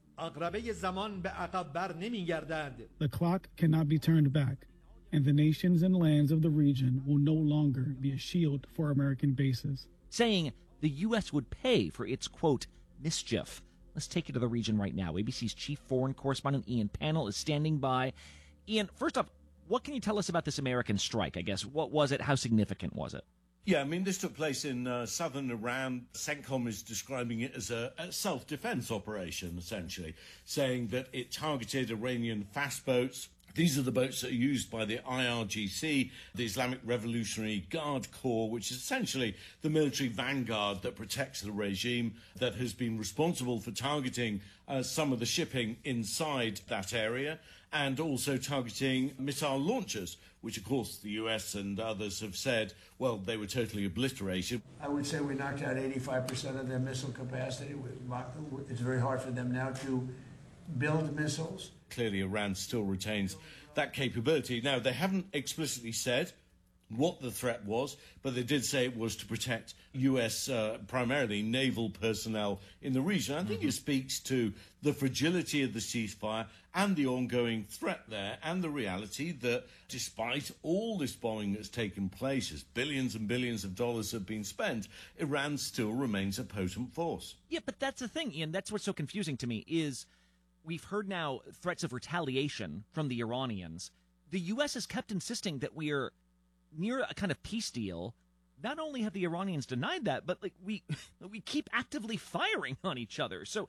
The clock cannot be turned back, and the nations and lands of the region will no longer be a shield for American bases. Saying the U.S. would pay for its, quote, mischief. Let's take you to the region right now. ABC's chief foreign correspondent Ian Pannell is standing by. Ian, first off, what can you tell us about this American strike, I guess? What was it? How significant was it? Yeah, I mean, this took place in southern Iran. CENTCOM is describing it as a self-defense operation, essentially, saying that it targeted Iranian fast boats. These are the boats that are used by the IRGC, the Islamic Revolutionary Guard Corps, which is essentially the military vanguard that protects the regime, that has been responsible for targeting some of the shipping inside that area, and also targeting missile launchers, which, of course, the US and others have said, well, they were totally obliterated. I would say we knocked out 85% of their missile capacity. It's very hard for them now to build missiles. Clearly, Iran still retains that capability. Now, they haven't explicitly said what the threat was, but they did say it was to protect U.S. Primarily naval personnel in the region. I think it speaks to the fragility of the ceasefire and the ongoing threat there, and the reality that despite all this bombing that's taken place, as billions and billions of dollars have been spent, Iran still remains a potent force. Yeah, but that's the thing, Ian. That's what's so confusing to me is we've heard now threats of retaliation from the Iranians. The U.S. has kept insisting that we are near a kind of peace deal. Not only have the Iranians denied that, but we keep actively firing on each other. So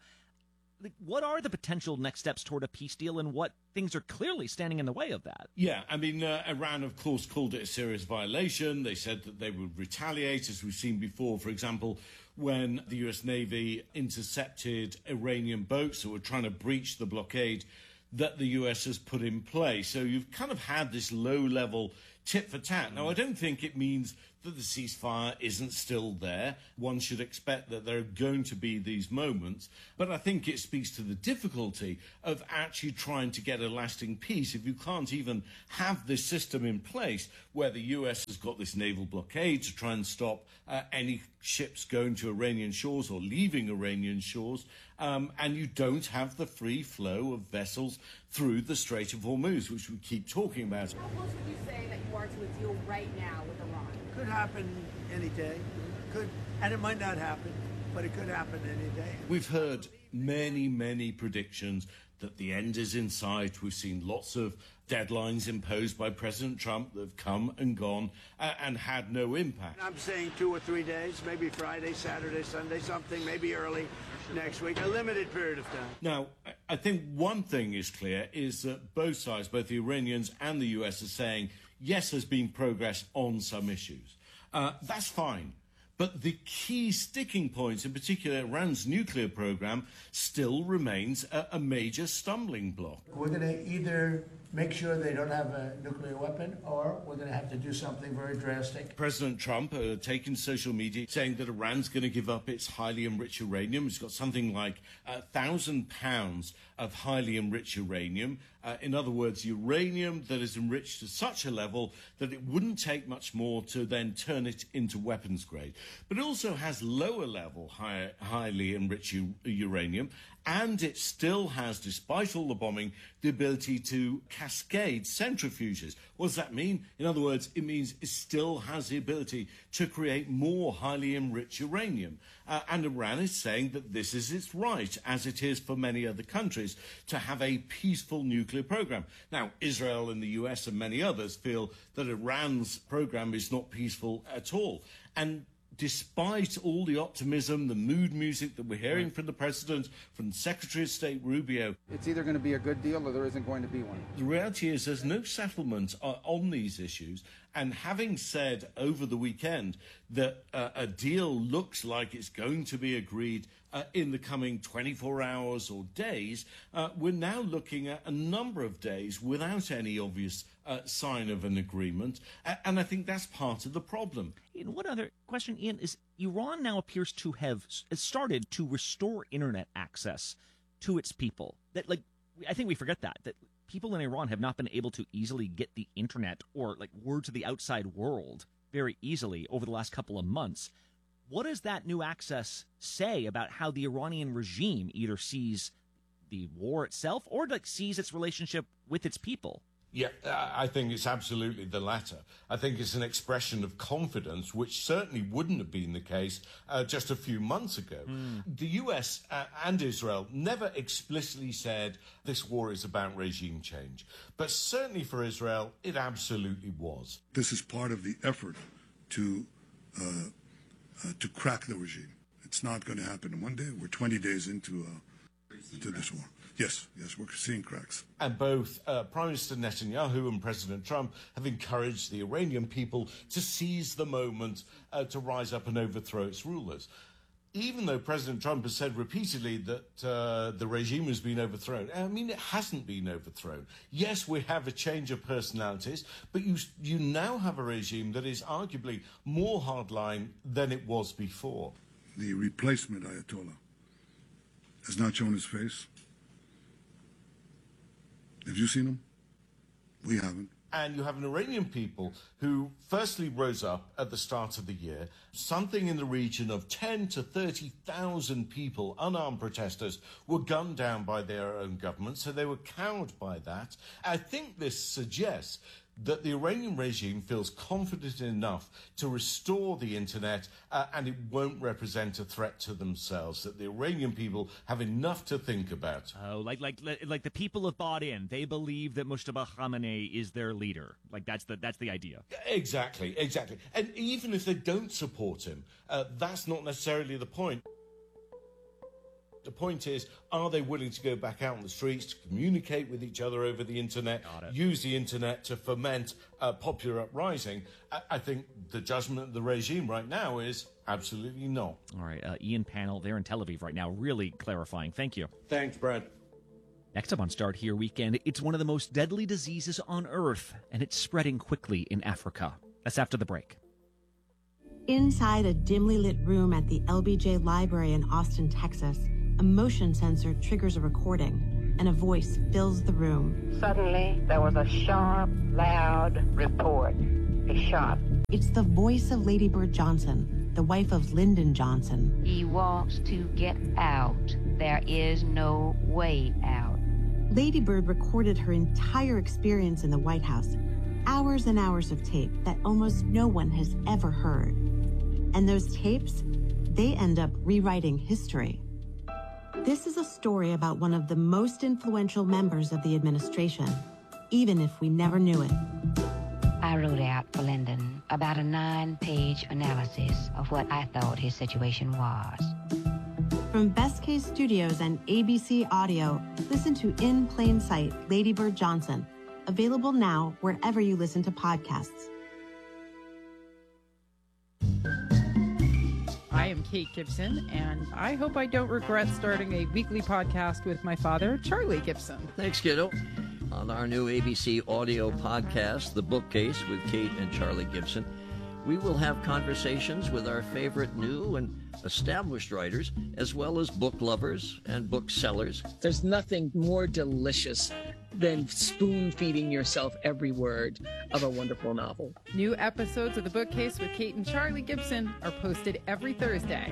what are the potential next steps toward a peace deal, and what things are clearly standing in the way of that? Yeah, I mean, Iran, of course, called it a serious violation. They said that they would retaliate, as we've seen before, for example, when the U.S. Navy intercepted Iranian boats that were trying to breach the blockade that the U.S. has put in place. So you've kind of had this low-level tit for tat. Now, I don't think it means that the ceasefire isn't still there. One should expect that there are going to be these moments. But I think it speaks to the difficulty of actually trying to get a lasting peace if you can't even have this system in place where the US has got this naval blockade to try and stop any ships going to Iranian shores or leaving Iranian shores. And you don't have the free flow of vessels through the Strait of Hormuz, which we keep talking about. How close would you say that you are to a deal right now with Iran? Could happen any day. Could, and it might not happen, but it could happen any day. We've heard many, many predictions that the end is in sight. We've seen lots of deadlines imposed by President Trump that have come and gone and had no impact. I'm saying 2 or 3 days, maybe Friday, Saturday, Sunday, something, maybe early next week, a limited period of time. Now, I think one thing is clear is that both sides, both the Iranians and the US, are saying, yes, there's been progress on some issues. That's fine. But the key sticking points, in particular Iran's nuclear program, still remains a major stumbling block. We're going to either make sure they don't have a nuclear weapon, or we're going to have to do something very drastic. President Trump taking social media saying that Iran's going to give up its highly enriched uranium. It's got something like 1,000 pounds of highly enriched uranium. In other words, uranium that is enriched to such a level that it wouldn't take much more to then turn it into weapons grade. But it also has lower level highly enriched uranium, and it still has, despite all the bombing, the ability to cascade centrifuges. What does that mean? In other words, it means it still has the ability to create more highly enriched uranium. And Iran is saying that this is its right, as it is for many other countries, to have a peaceful nuclear program. Now, Israel and the US and many others feel that Iran's program is not peaceful at all. And despite all the optimism, the mood music that we're hearing from the President, from Secretary of State Rubio, it's either going to be a good deal or there isn't going to be one. The reality is there's no settlement on these issues. And having said over the weekend that a deal looks like it's going to be agreed in the coming 24 hours or days, we're now looking at a number of days without any obvious sign of an agreement. And I think that's part of the problem. And one other question, Ian, is Iran now appears to have started to restore internet access to its people. That, I think we forget that people in Iran have not been able to easily get the internet or word to the outside world very easily over the last couple of months. What does that new access say about how the Iranian regime either sees the war itself or sees its relationship with its people? Yeah, I think it's absolutely the latter. I think it's an expression of confidence, which certainly wouldn't have been the case just a few months ago. The US and Israel never explicitly said this war is about regime change. But certainly for Israel, it absolutely was. This is part of the effort to crack the regime. It's not going to happen in one day. We're 20 days into this war. Yes, we're seeing cracks. And both Prime Minister Netanyahu and President Trump have encouraged the Iranian people to seize the moment to rise up and overthrow its rulers. Even though President Trump has said repeatedly that the regime has been overthrown, I mean, it hasn't been overthrown. Yes, we have a change of personalities, but you now have a regime that is arguably more hardline than it was before. The replacement Ayatollah has not shown his face. Have you seen him? We haven't. And you have an Iranian people who firstly rose up at the start of the year. Something in the region of 10 to 30,000 people, unarmed protesters, were gunned down by their own government, so they were cowed by that. I think this suggests that the Iranian regime feels confident enough to restore the internet and it won't represent a threat to themselves, that the Iranian people have enough to think about. Oh, like the people have bought in. They believe that Mustafa Khamenei is their leader. Like that's the idea. Exactly. And even if they don't support him, that's not necessarily the point. The point is, are they willing to go back out on the streets, to communicate with each other over the internet, use the internet to foment popular uprising? I think the judgment of the regime right now is absolutely not. All right, Ian Pannell, they're in Tel Aviv right now, really clarifying. Thank you. Thanks, Brad. Next up on Start Here Weekend, it's one of the most deadly diseases on Earth, and it's spreading quickly in Africa. That's after the break. Inside a dimly lit room at the LBJ Library in Austin, Texas, a motion sensor triggers a recording, and a voice fills the room. Suddenly, there was a sharp, loud report. A shot. It's the voice of Lady Bird Johnson, the wife of Lyndon Johnson. He wants to get out. There is no way out. Lady Bird recorded her entire experience in the White House, hours and hours of tape that almost no one has ever heard. And those tapes, they end up rewriting history. This is a story about one of the most influential members of the administration, even if we never knew it. I wrote out for Lyndon about a 9-page analysis of what I thought his situation was. From Best Case Studios and ABC Audio, listen to In Plain Sight, Lady Bird Johnson, available now wherever you listen to podcasts. I am Kate Gibson, and I hope I don't regret starting a weekly podcast with my father, Charlie Gibson. Thanks, kiddo. On our new ABC audio podcast, The Bookcase with Kate and Charlie Gibson, we will have conversations with our favorite new and established writers, as well as book lovers and booksellers. There's nothing more delicious than spoon-feeding yourself every word of a wonderful novel. New episodes of The Bookcase with Kate and Charlie Gibson are posted every Thursday.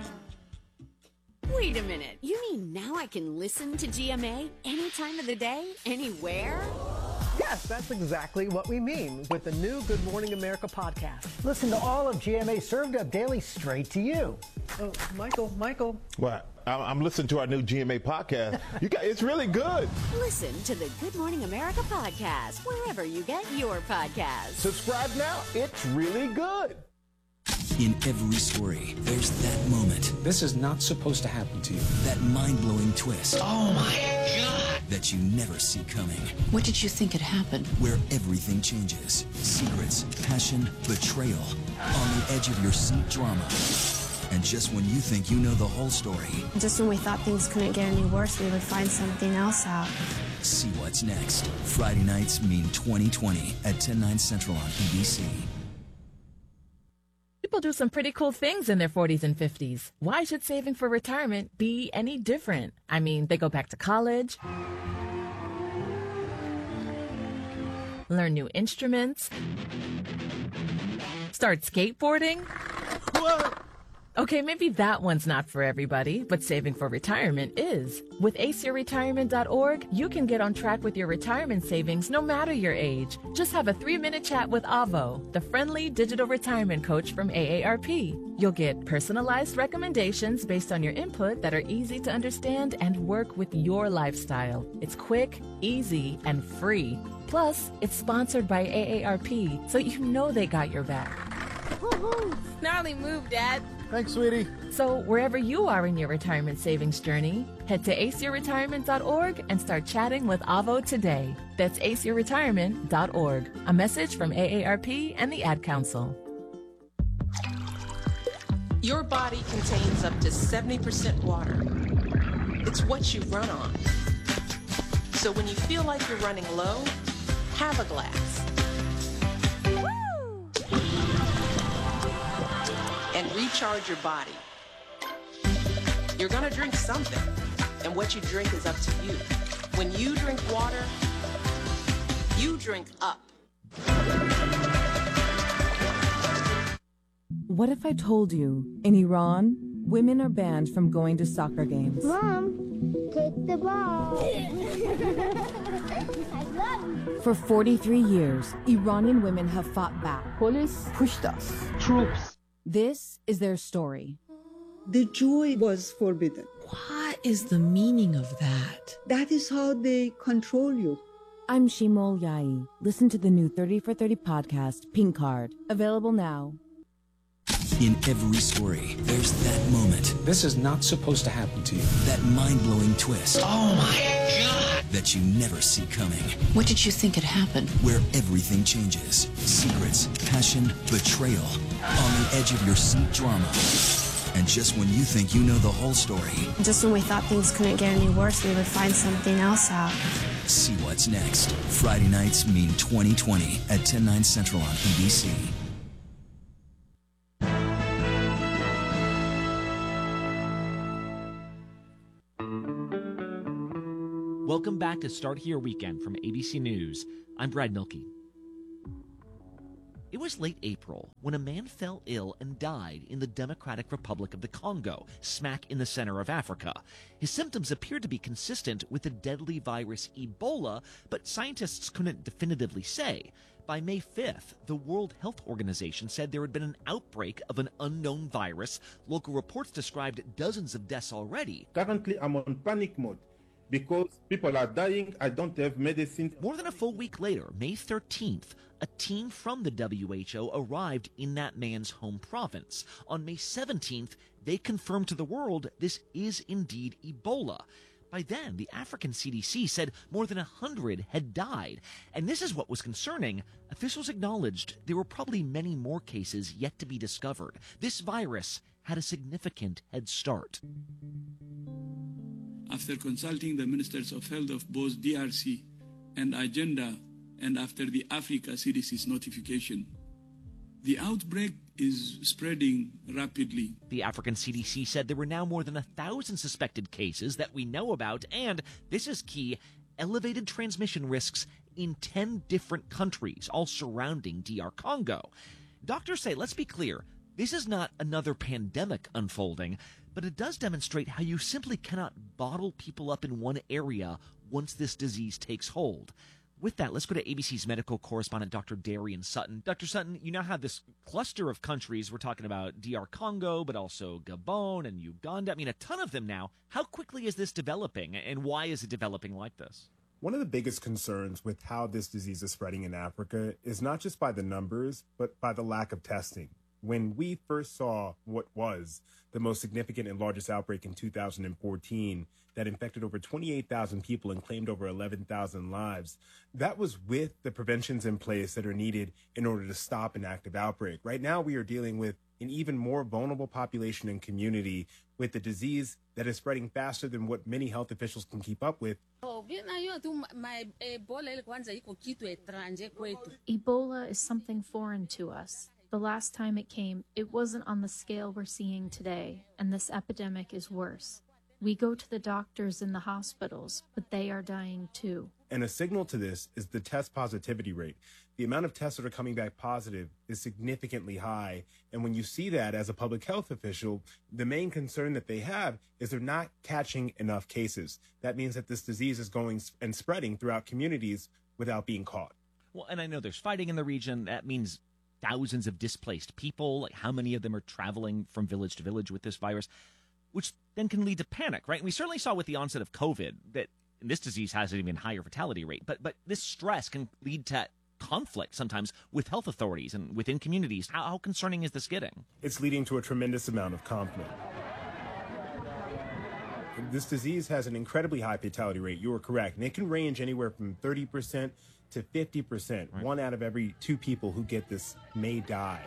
Wait a minute. You mean now I can listen to GMA any time of the day, anywhere? Yes, that's exactly what we mean with the new Good Morning America podcast. Listen to all of GMA served up daily straight to you. Oh, Michael. What? I'm listening to our new GMA podcast. It's really good. Listen to the Good Morning America podcast wherever you get your podcasts. Subscribe now. It's really good. In every story, there's that moment. This is not supposed to happen to you. That mind-blowing twist. Oh, my God. That you never see coming. What did you think had happened? Where everything changes. Secrets, passion, betrayal. On the edge of your seat drama. And just when you think you know the whole story. Just when we thought things couldn't get any worse, we would find something else out. See what's next. Friday nights mean 2020 at 10/9 Central on ABC. People do some pretty cool things in their 40s and 50s. Why should saving for retirement be any different? I mean, they go back to college, learn new instruments, start skateboarding. What? Okay, maybe that one's not for everybody, but saving for retirement is. With aceyourretirement.org, you can get on track with your retirement savings no matter your age. Just have a 3-minute chat with Avo, the friendly digital retirement coach from AARP. You'll get personalized recommendations based on your input that are easy to understand and work with your lifestyle. It's quick, easy, and free. Plus, it's sponsored by AARP, so you know they got your back. Woohoo! Gnarly move, Dad. Thanks, sweetie. So wherever you are in your retirement savings journey, head to aceyourretirement.org and start chatting with Avo today. That's aceyourretirement.org. A message from AARP and the Ad Council. Your body contains up to 70% water. It's what you run on. So when you feel like you're running low, have a glass. And recharge your body. You're gonna drink something, and what you drink is up to you. When you drink water, you drink up. What if I told you, in Iran, women are banned from going to soccer games? Mom, take the ball. I love you. For 43 years, Iranian women have fought back. Police pushed us. Troops. This is their story. The joy was forbidden. What is the meaning of that? That is how they control you. I'm Shimol Yai. Listen to the new 30 for 30 podcast, Pink Card. Available now. In every story, there's that moment. This is not supposed to happen to you. That mind-blowing twist. Oh my God! That you never see coming. What did you think had happened? Where everything changes. Secrets, passion, betrayal. On the edge of your seat drama. And just when you think you know the whole story. Just when we thought things couldn't get any worse, we would find something else out. See what's next. Friday nights mean 2020 at 10, 9 Central on ABC. Welcome back to Start Here Weekend from ABC News. I'm Brad Milkey. It was late April when a man fell ill and died in the Democratic Republic of the Congo, smack in the center of Africa. His symptoms appeared to be consistent with the deadly virus Ebola, but scientists couldn't definitively say. By May 5th, the World Health Organization said there had been an outbreak of an unknown virus. Local reports described dozens of deaths already. Currently, I'm on panic mode. Because people are dying, I don't have medicine. More than a full week later, May 13th, a team from the WHO arrived in that man's home province. On May 17th, they confirmed to the world this is indeed Ebola. By then, the African CDC said more than 100 had died. And this is what was concerning. Officials acknowledged there were probably many more cases yet to be discovered. This virus had a significant head start. After consulting the ministers of health of both DRC and Agenda, and after the Africa CDC's notification, the outbreak is spreading rapidly. The African CDC said there were now more than 1,000 suspected cases that we know about, and, this is key, elevated transmission risks in 10 different countries, all surrounding DR Congo. Doctors say, let's be clear, this is not another pandemic unfolding, but it does demonstrate how you simply cannot bottle people up in one area once this disease takes hold. With that, let's go to ABC's medical correspondent, Dr. Darian Sutton. Dr. Sutton, you now have this cluster of countries. We're talking about DR Congo, but also Gabon and Uganda. I mean, a ton of them now. How quickly is this developing, and why is it developing like this? One of the biggest concerns with how this disease is spreading in Africa is not just by the numbers, but by the lack of testing. When we first saw what was the most significant and largest outbreak in 2014 that infected over 28,000 people and claimed over 11,000 lives, that was with the preventions in place that are needed in order to stop an active outbreak. Right now, we are dealing with an even more vulnerable population and community with a disease that is spreading faster than what many health officials can keep up with. Ebola is something foreign to us. The last time it came, it wasn't on the scale we're seeing today, and this epidemic is worse. We go to the doctors in the hospitals, but they are dying too. And a signal to this is the test positivity rate. The amount of tests that are coming back positive is significantly high. And when you see that as a public health official, the main concern that they have is they're not catching enough cases. That means that this disease is going and spreading throughout communities without being caught. Well, and I know there's fighting in the region. That means thousands of displaced people. Like, how many of them are traveling from village to village with this virus, which then can lead to panic, right? And we certainly saw with the onset of COVID that this disease has an even higher fatality rate. But this stress can lead to conflict sometimes with health authorities and within communities. How concerning is this getting? It's leading to a tremendous amount of conflict. This disease has an incredibly high fatality rate. You are correct. And it can range anywhere from 30% to 50%. Right. 1 out of every 2 people who get this may die.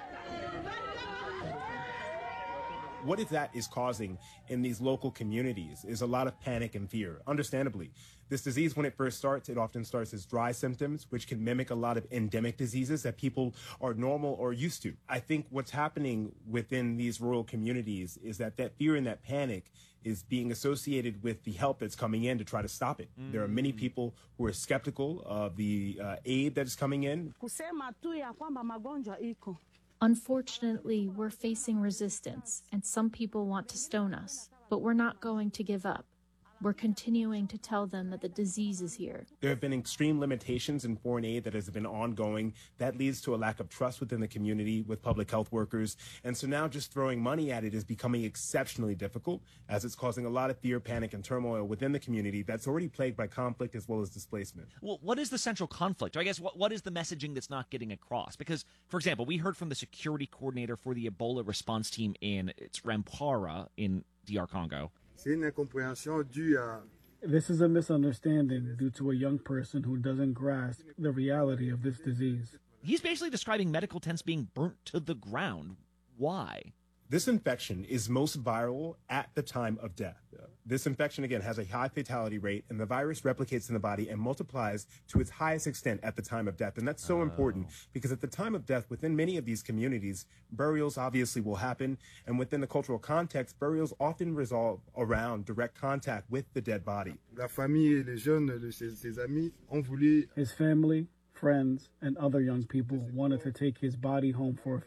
What if that is causing in these local communities is a lot of panic and fear, understandably. This disease, when it first starts, it often starts as dry symptoms, which can mimic a lot of endemic diseases that people are normal or used to. I think what's happening within these rural communities is that fear and that panic is being associated with the help that's coming in to try to stop it. There are many people who are skeptical of the aid that is coming in. Unfortunately, we're facing resistance, and some people want to stone us, but we're not going to give up. We're continuing to tell them that the disease is here. There have been extreme limitations in foreign aid that has been ongoing. That leads to a lack of trust within the community with public health workers. And so now just throwing money at it is becoming exceptionally difficult, as it's causing a lot of fear, panic, and turmoil within the community that's already plagued by conflict as well as displacement. Well, what is the central conflict? Or I guess what is the messaging that's not getting across? Because, for example, we heard from the security coordinator for the Ebola response team in Rwampara in DR Congo. This is a misunderstanding due to a young person who doesn't grasp the reality of this disease. He's basically describing medical tents being burnt to the ground. Why? This infection is most viral at the time of death. This infection, again, has a high fatality rate, and the virus replicates in the body and multiplies to its highest extent at the time of death. And that's so important because at the time of death, within many of these communities, burials obviously will happen. And within the cultural context, burials often resolve around direct contact with the dead body. His family, friends, and other young people wanted to take his body home for a